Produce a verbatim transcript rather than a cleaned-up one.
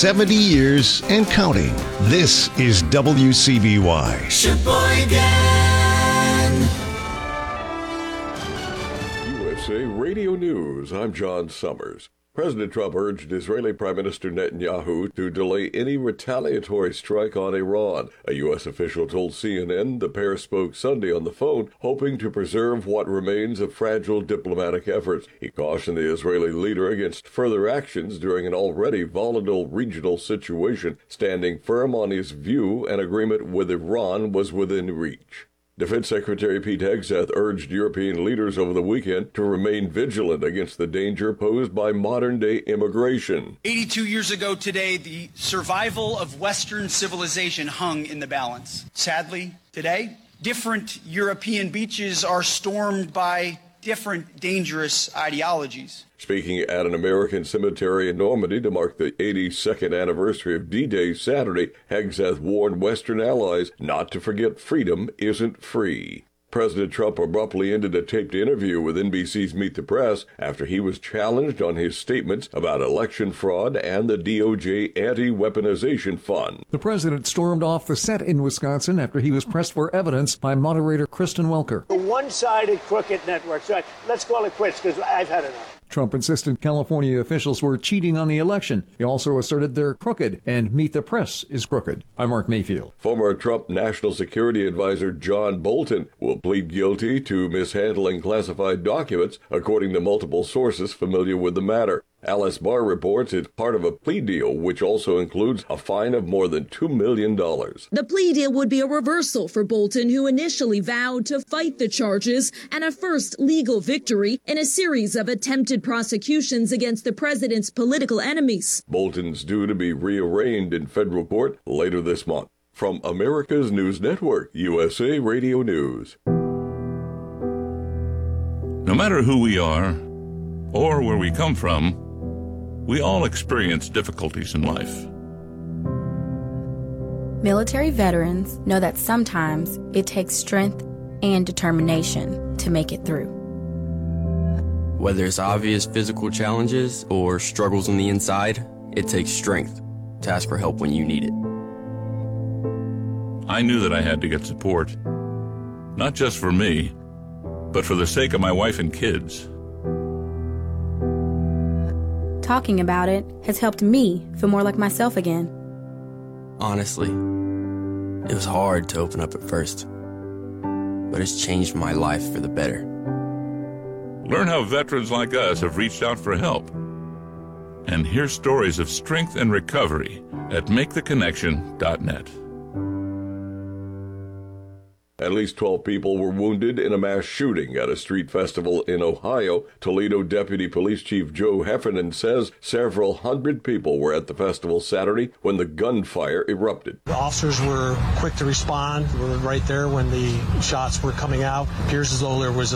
seventy years and counting. This is W C B Y. Sheboygan. U S A Radio News, I'm John Summers. President Trump urged Israeli Prime Minister Netanyahu to delay any retaliatory strike on Iran. A U S official told C N N the pair spoke Sunday on the phone, hoping to preserve what remains of fragile diplomatic efforts. He cautioned the Israeli leader against further actions during an already volatile regional situation, standing firm on his view an agreement with Iran was within reach. Defense Secretary Pete Hegseth urged European leaders over the weekend to remain vigilant against the danger posed by modern-day immigration. eighty-two years ago today, the survival of Western civilization hung in the balance. Sadly, today, different European beaches are stormed by different dangerous ideologies. Speaking at an American cemetery in Normandy to mark the eighty-second anniversary of D-Day Saturday, Hegseth warned Western allies not to forget freedom isn't free. President Trump abruptly ended a taped interview with N B C's Meet the Press after he was challenged on his statements about election fraud and the D O J anti-weaponization fund. The president stormed off the set in Wisconsin after he was pressed for evidence by moderator Kristen Welker. A one-sided crooked network. So let's call it quits because I've had enough. Trump insisted California officials were cheating on the election. He also asserted they're crooked and Meet the Press is crooked. I'm Mark Mayfield. Former Trump National Security Advisor John Bolton will plead guilty to mishandling classified documents, according to multiple sources familiar with the matter. Alice Barr reports it's part of a plea deal, which also includes a fine of more than two million dollars. The plea deal would be a reversal for Bolton, who initially vowed to fight the charges, and a first legal victory in a series of attempted prosecutions against the president's political enemies. Bolton's due to be rearraigned in federal court later this month. From America's News Network, U S A Radio News. No matter who we are or where we come from, we all experience difficulties in life. Military veterans know that sometimes it takes strength and determination to make it through. Whether it's obvious physical challenges or struggles on the inside, it takes strength to ask for help when you need it. I knew that I had to get support, not just for me, but for the sake of my wife and kids. Talking about it has helped me feel more like myself again. Honestly, it was hard to open up at first, but it's changed my life for the better. Learn how veterans like us have reached out for help. And hear stories of strength and recovery at make the connection dot net. At least twelve people were wounded in a mass shooting at a street festival in Ohio. Toledo Deputy Police Chief Joe Heffernan says several hundred people were at the festival Saturday when the gunfire erupted. The officers were quick to respond. We were right there when the shots were coming out. It appears as though there was